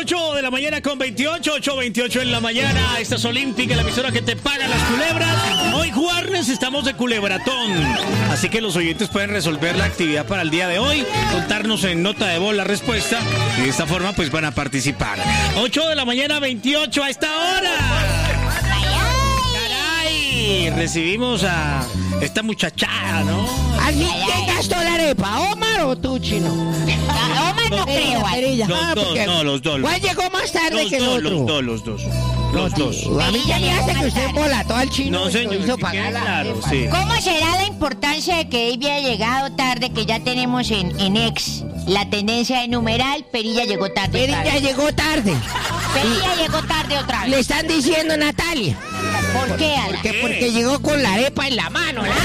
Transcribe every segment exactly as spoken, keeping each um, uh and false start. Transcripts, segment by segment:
ocho de la mañana con veintiocho, ocho veintiocho en la mañana. Esta es Olímpica, la emisora que te paga las culebras. Hoy jueves estamos de culebratón. Así que los oyentes pueden resolver la actividad para el día de hoy, contarnos en nota de voz la respuesta y de esta forma pues van a participar. ocho de la mañana, veintiocho a esta hora. ¡Caray! Recibimos a esta muchachada, ¿no? ¿Alguien quién gastó la arepa? ¿Omar o tú, Chino? Omar no creo. Los Ah, dos, porque- no, los dos. ¿Cuál llegó más tarde Los que el dos, otro? los dos, los dos. Los dos. A mí ya me hace que usted embolató al Chino. No, y señor, lo hizo sí pagar queda la claro, arepa. sí. ¿Cómo será la importancia de que Ivy haya llegado tarde, que ya tenemos en, en X la tendencia de numeral? Perilla llegó tarde. otra Perilla vez. llegó tarde. Perilla llegó tarde otra vez. Le están diciendo Natalia. ¿Por qué, Ala? Que porque llegó con la arepa en la mano. ¿La?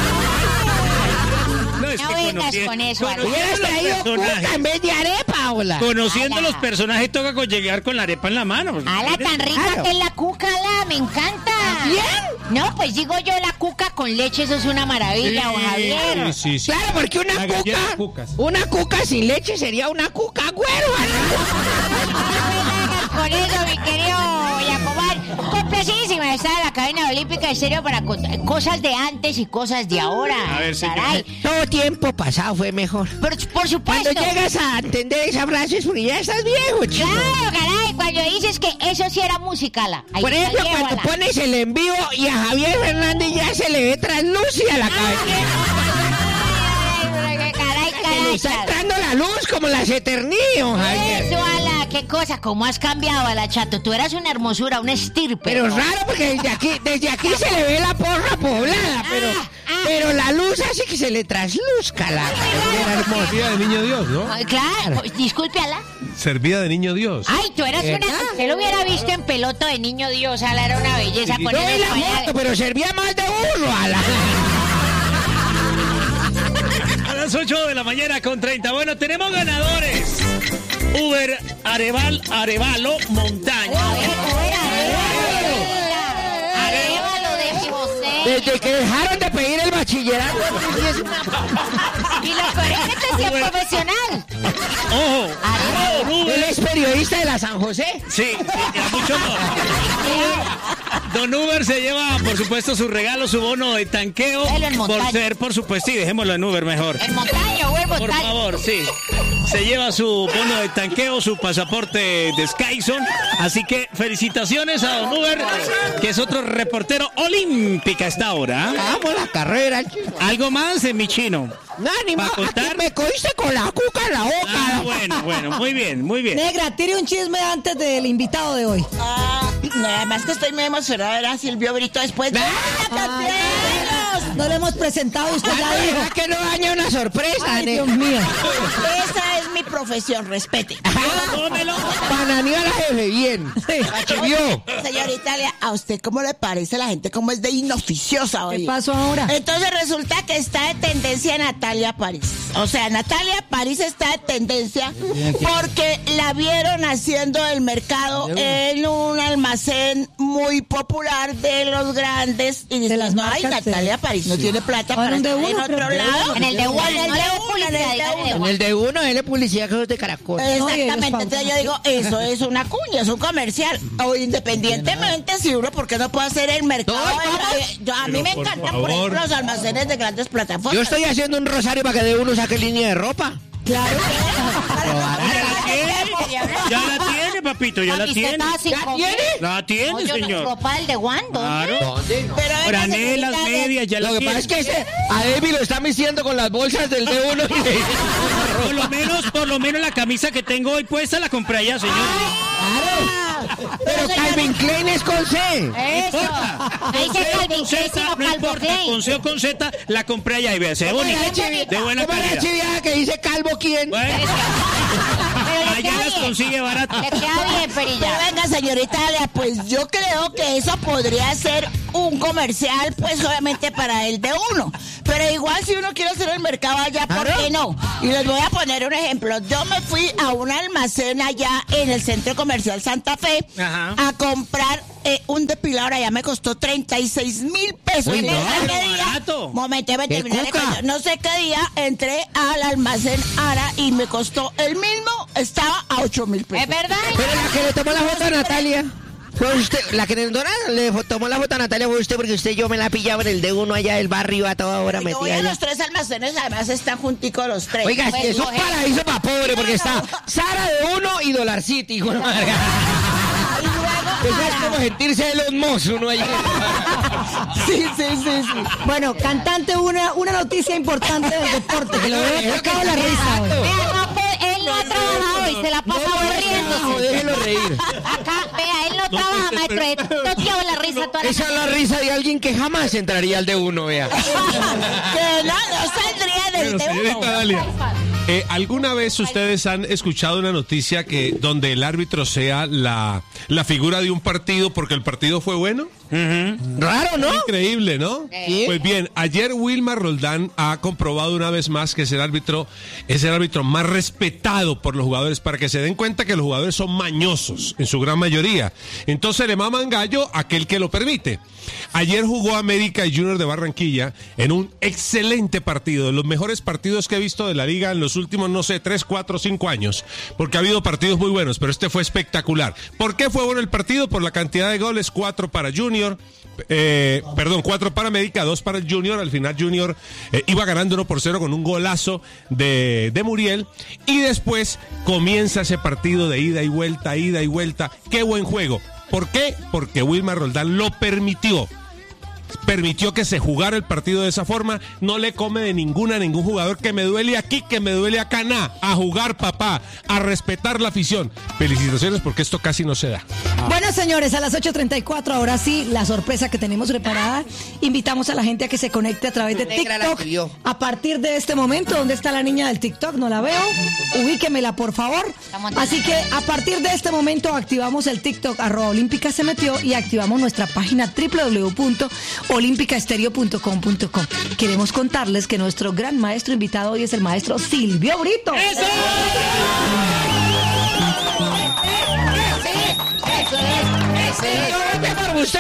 No, es No que vengas conoci- con eso, Ala. Hubieras conociendo traído los cuca personajes, en vez de arepa, hola. conociendo Ala. los personajes toca con llegar con la arepa en la mano. Pues, Ala, tan rica Claro. que es la cuca, Ala, me encanta. ¿Bien? No, pues digo yo, la cuca con leche, eso es una maravilla, Sí, don Javier. sí, sí. Claro, porque una La galleta cuca, cucas. una cuca sin leche sería una cuca güero. Con eso, mi querido Yacomar, complacidísima de estar en la cadena olímpica de serio para contar cosas de antes y cosas de ahora. A ver, señor. Caray. Todo tiempo pasado fue mejor. Por, por supuesto. Cuando llegas a entender esa frase es porque ya estás viejo, chico. Claro, caray, cuando dices que eso sí era música, la. Ahí Por está, ejemplo, cuando llévala. pones el en vivo y a Javier Fernández ya se le ve translúcida la cabeza. Ay, caray, Que le caray, está caray. entrando la luz como las eterníos, Javier. Eso, Ala, qué cosa, cómo has cambiado, Ala, chato. Tú eras una hermosura, una estirpe. Pero es ¿no? raro porque desde aquí, desde aquí se le ve la porra poblada, pero, ah. pero la luz hace que se le trasluzca la Javier hermosa. Servía de niño Dios, ¿no? Ay, claro, disculpe, Ala. Servía de niño Dios. Ay, tú eras ¿Verdad? una... Usted lo hubiera visto en peloto de niño Dios, Ala, era una belleza. No poner vi la español. foto, pero servía más de burro a la... A las ocho de la mañana con treinta. Bueno, tenemos ganadores. Uber Areval, Arevalo Montaña. Arévalo de José. Desde que dejaron de pedir el bachillerato. Y lo peor es que este sí es profesional. Ojo. Arévalo. Don Él Uber. es periodista de la San José. Sí, sí, a mucho no. Don Uber se lleva, por supuesto, su regalo, su bono de tanqueo. Déjalo en Por montaña. ser, por supuesto, sí, dejémoslo en Uber mejor. El montaño, güey, Por montaño. favor, sí. Se lleva su bono de tanqueo, su pasaporte de Skyson. Así que felicitaciones a Don Uber, que es otro reportero olímpica a esta hora. Vamos la carrera, chico. ¿Algo más en mi chino? No, ni ¿Va a más. contar? Me cogiste con la cuca en la boca. Ah, bueno, bueno, muy bien, muy bien. Negra, tire un chisme antes del invitado de hoy. Ah, no, además que estoy muy emocionada de ver a Silvio Brito después de... No le hemos presentado y usted ya dijo. ¿Verdad que no daña una sorpresa? Ay, ne- Dios mío. Esa es mi profesión, respete. Bananeó a la jefe, bien. La chivió. Señorita Italia, ¿a usted cómo le parece la gente cómo es de inoficiosa ¿Qué hoy? pasó ahora? Entonces resulta que está de tendencia Natalia París. O sea, Natalia París está de tendencia porque la vieron haciendo el mercado en un almacén muy popular de los grandes y De las dicen, ay, marcas, Natalia sí. París no tiene plata Ah, para en el de estar en uno, otro creo que lado. En el de uno, En el de no le dé uno, publicidad, en el de dígale de uno. En el de uno, él es publicidad que es de caracol. Exactamente, No, y entonces ellos yo digo, eso es una cuña, es un comercial. O independientemente, si uno, ¿por qué no puede hacer el mercado? No, en- vamos. eh, yo- a mí me por encantan, por favor. ejemplo, los almacenes de grandes plataformas. Yo estoy haciendo un rosario para que de uno saque línea de ropa. Claro. Ya la tiene, papito, ya la tiene. ¿Ya tiene? La tiene, señor. ¿Ropa del de Juan? ¿Dónde? Claro. Pero venga, Franelas, señorita, medias, ya Lo la que tiene. pasa es que este, a Debbie lo está vistiendo con las bolsas del D uno. Por lo menos, por lo menos la camisa que tengo hoy puesta la compré allá, señor. Pero Calvin Klein es con C. Eso. Ahí se Con Calvin Z, Klein, sino no Calvo importa, Klein. con C o con Z, la compré allá y vea, se ve bonita, de buena ¿Cómo es la calidad. chiviada que dice Calvo quién? Bueno, Pero le allá queda las bien. consigue barato. Le queda bien, Pero Perilla. venga, señorita Alia, pues yo creo que eso podría ser un comercial, pues obviamente para el de uno. Pero igual si uno quiere hacer el mercado allá, ¿por qué no? Y les voy a poner un ejemplo. Yo me fui a un almacén allá en el Centro Comercial Santa Fe Ajá. a comprar eh, un depilador. Allá me costó treinta y seis mil pesos. Uy, No no, sé qué pero día- barato. Momento, me ¿Qué terminé de cuca? contar. No sé qué día entré al almacén Ara y me costó el mismo. Estaba a ocho mil pesos. ¿Es verdad? Pero la que le tomó la foto a Natalia fue usted. La que le, le tomó la foto a Natalia fue usted, porque usted y yo me la pillaba en el D uno allá del barrio a toda hora Yo voy metida a allá. los tres almacenes, además están junticos los tres. Oiga, Pues, eso es coge. paraíso para pobre, porque está Sara de uno y Dollar City, hijo de madre. Eso es como sentirse de los mozos, uno ahí. Sí, sí, sí, sí. Bueno, cantante, una, una noticia importante del deporte, que lo veo tocado la risa hoy. Vea, no, pues, él no ha trabajado y se la pasa No, aburriéndose. déjelo reír. Acá, vea, él no trabaja, maestro. Él toteaba la risa toda la Esa es la risa de alguien que jamás entraría al D uno, vea. Que no, no saldría del Bueno, T uno. señorita Dalia, eh, ¿alguna vez ustedes han escuchado una noticia que donde el árbitro sea la, la figura de un partido porque el partido fue bueno? Raro, ¿no? Increíble, ¿no? Sí. Pues bien, ayer Wilmar Roldán ha comprobado una vez más que es el árbitro, es el árbitro más respetado por los jugadores, para que se den cuenta que los jugadores son mañosos en su gran mayoría. Entonces le maman gallo a aquel que lo permite. Ayer jugó América y Junior de Barranquilla en un excelente partido, de los mejores partidos que he visto de la liga en los últimos, no sé, tres, cuatro, cinco años, porque ha habido partidos muy buenos, pero este fue espectacular. ¿Por qué fue bueno el partido? Por la cantidad de goles, cuatro para Junior, eh, perdón, cuatro para América, dos para el Junior. Al final Junior eh, iba ganando uno por cero con un golazo de, de Muriel, y después comienza ese partido de ida y vuelta, ida y vuelta. ¡Qué buen juego! ¿Por qué? Porque Wilmar Roldán lo permitió. Permitió que se jugara el partido de esa forma. No le come de ninguna a ningún jugador. Que me duele aquí, que me duele acá, nada. A jugar, papá, a respetar la afición. Felicitaciones, porque esto casi no se da. Bueno, señores, a las ocho treinta y cuatro, ahora sí, la sorpresa que tenemos preparada. Invitamos a la gente a que se conecte a través de Negra la TikTok. escribió. A partir de este momento, ¿dónde está la niña del TikTok? No la veo. Ubíquemela, por favor. Así que a partir de este momento activamos el TikTok, arroba Olímpica se metió, y activamos nuestra página doble u doble u doble u punto olímpica estéreo punto com punto co. Queremos contarles que nuestro gran maestro invitado hoy es el maestro Silvio Brito. Eso es, eso es.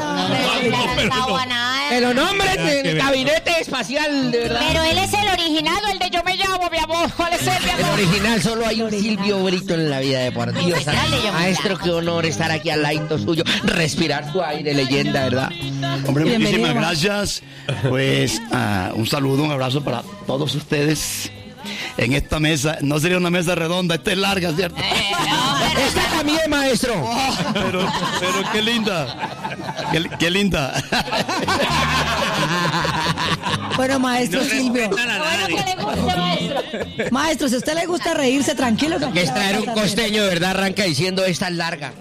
Pero no, hombre, el gabinete espacial, de verdad. Pero él es el original, el de yo me llamo, mi amor. ¿Cuál es el, mi El amor? original, solo hay un Silvio Brito en la vida deportiva. Dale, yo me Maestro, llamo. qué honor estar aquí al lado suyo, respirar su aire, leyenda, ¿verdad? Hombre, Bienvenido, muchísimas maestro. gracias. Pues ah, un saludo, un abrazo para todos ustedes en esta mesa. No sería una mesa redonda, esta es larga, ¿cierto? Esta también, maestro. Pero, pero qué linda. Qué, qué linda. Bueno, maestro Silvio. Bueno, que le guste, maestro. Maestro, si a usted le gusta reírse, tranquilo. Que aquí Que es la va a traer un pasar bien. costeño, de verdad, arranca diciendo esta es larga.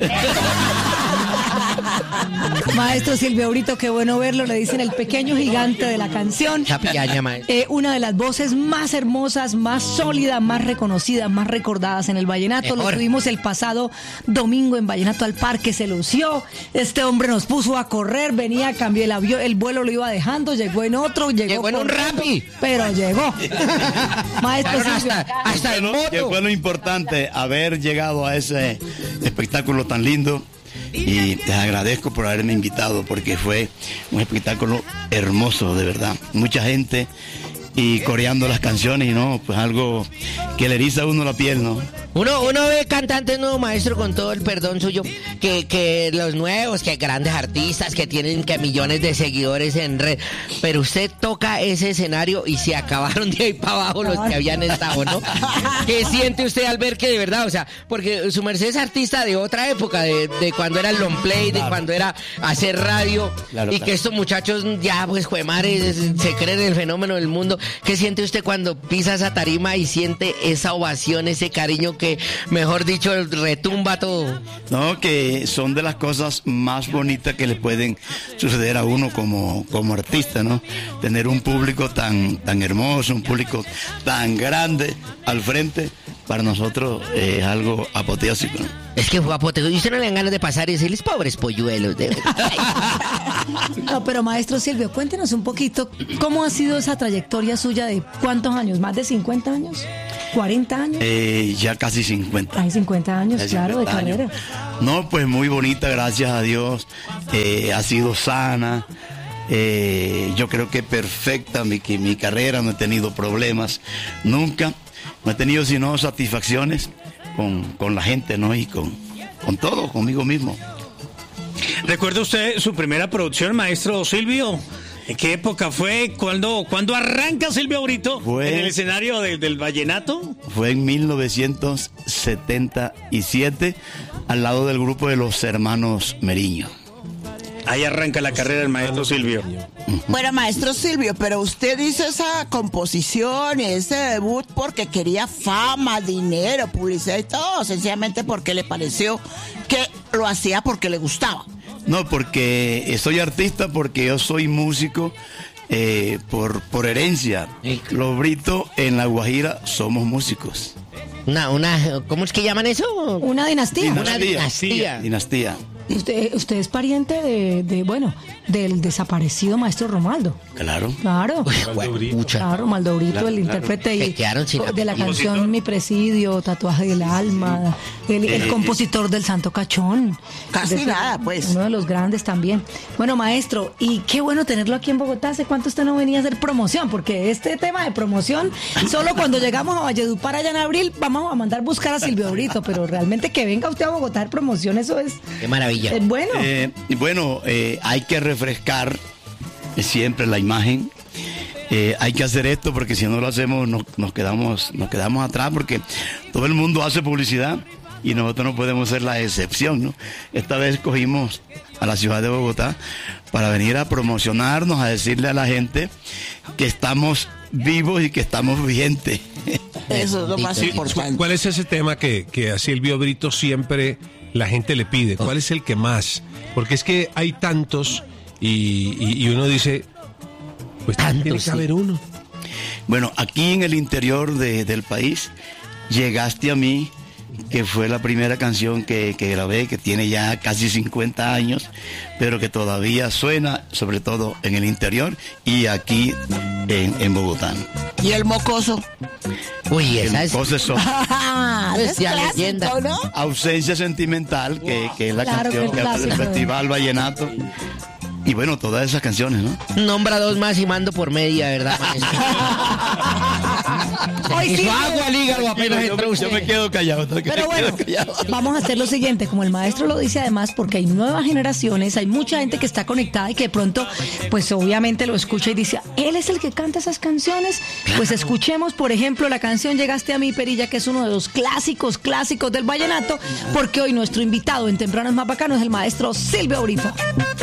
Maestro Silvio Brito, qué bueno verlo. Le dicen el pequeño gigante de la canción. Esa pillaña, maestro. Eh, una de las voces más hermosas, más sólidas, más reconocidas, más recordadas en el vallenato. Mejor. Lo tuvimos el pasado domingo en Vallenato al Parque, se lució. Este hombre nos puso a correr, venía, cambió el avión, el vuelo lo iba dejando, llegó en otro, llegó, Llegó en un corriendo, Rappi. Pero llegó. Maestro Llegaron Silvio. hasta, hasta en Bueno, que moto. fue lo importante haber llegado a ese espectáculo tan lindo. Y les agradezco por haberme invitado, porque fue un espectáculo hermoso, de verdad. Mucha gente y coreando las canciones, y no, pues algo que le eriza a uno la piel, ¿no? Uno, uno ve cantantes nuevos, maestro, con todo el perdón suyo, que, que los nuevos, que grandes artistas, que tienen que millones de seguidores en red, pero usted toca ese escenario y se acabaron de ahí para abajo los que habían estado, ¿no? ¿Qué siente usted al ver que de verdad, o sea, porque su merced es artista de otra época, de, de cuando era el long play, de cuando era hacer radio, Claro, y claro. que estos muchachos ya, pues, juemares, se creen el fenómeno del mundo? ¿Qué siente usted cuando pisa esa tarima y siente esa ovación, ese cariño que, mejor dicho, retumba todo? No, que son de las cosas más bonitas que le pueden suceder a uno como, como artista, ¿no? Tener un público tan, tan hermoso, un público tan grande al frente, para nosotros eh, es algo apoteósico, ¿no? Es que fue apoteósico. Y usted no le dan ganas de pasar y decirles, pobres polluelos. De... No, pero maestro Silvio, cuéntenos un poquito cómo ha sido esa trayectoria suya de cuántos años, más de cincuenta años, cuarenta años. Eh, ya casi cincuenta. Hay cincuenta años, Casi claro, de cincuenta años. carrera. No, pues muy bonita, gracias a Dios. Eh, ha sido sana. Eh, yo creo que perfecta mi, que mi carrera, no he tenido problemas nunca. No he tenido sino satisfacciones, con, con la gente, ¿no? Y con, con todo, conmigo mismo. ¿Recuerda usted su primera producción, maestro Silvio? ¿En qué época fue? ¿Cuándo, ¿cuándo arranca Silvio Brito Fue- en el escenario de- del vallenato? Fue en mil novecientos setenta y siete, al lado del grupo de los hermanos Meriño. Ahí arranca la carrera del maestro Silvio. Bueno, maestro Silvio, pero usted hizo esa composición y ese debut porque quería fama, dinero, publicidad y todo, sencillamente porque le pareció que lo hacía porque le gustaba. No, porque soy artista, porque yo soy músico eh, por, por herencia. Los Brito en La Guajira somos músicos. Una, una, ¿cómo es que llaman eso? Una dinastía. Una dinastía. Dinastía. Y Usted, usted es pariente de, de, bueno, del desaparecido maestro Romaldo. Claro. Claro. Mucha. Claro, Romaldo Brito, Claro, el claro. intérprete y- Que quedaron sin de la compositor. canción Mi Presidio, Tatuaje del Alma, el, el Eh, compositor del Santo Cachón. Casi De- nada, pues. Uno de los grandes también. Bueno, maestro, y qué bueno tenerlo aquí en Bogotá. ¿Hace cuánto usted no venía a hacer promoción? Porque este tema de promoción, solo cuando llegamos a Valledupar allá en abril, vamos a mandar buscar a Silvio Brito, pero realmente que venga usted a Bogotá a hacer promoción, eso es, Qué maravilla. es bueno. Eh, y bueno, eh, hay que refrescar siempre la imagen. Eh, hay que hacer esto porque si no lo hacemos nos, nos quedamos nos quedamos atrás, porque todo el mundo hace publicidad y nosotros no podemos ser la excepción, ¿no? Esta vez cogimos a la ciudad de Bogotá para venir a promocionarnos, a decirle a la gente que estamos vivos y que estamos vigentes. Eso es lo más Sí. importante. ¿Cuál es ese tema que, que a Silvio Brito siempre la gente le pide? ¿Cuál es el que más? Porque es que hay tantos y, y- y uno dice, pues Tantos, tiene que sí. haber uno. Bueno, aquí en el interior de- del país, Llegaste a mí, que fue la primera canción que, que grabé, que tiene ya casi cincuenta años, pero que todavía suena, sobre todo en el interior y aquí en, en Bogotá. ¿Y el mocoso? Uy, esa es... Entonces, son Ah, Es es ya clásico, leyenda. ¿no? Ausencia Sentimental, que, que es la Claro, canción que que es hace el clásico. Festival Vallenato. Y bueno, todas esas canciones, ¿no? Nombra dos más y mando por media, ¿verdad, maestro? Hoy sí. Hizo agua al hígado apenas yo, entró me- usted. yo me quedo callado. me Pero quedo bueno, callado. vamos a hacer lo siguiente, como el maestro lo dice además, porque hay nuevas generaciones, hay mucha gente que está conectada y que de pronto, pues obviamente lo escucha y dice, él es el que canta esas canciones, pues escuchemos, por ejemplo, la canción Llegaste a mí, Perilla, que es uno de los clásicos, clásicos del vallenato, porque hoy nuestro invitado en Temprano es Más Bacano es el maestro Silvio Brito.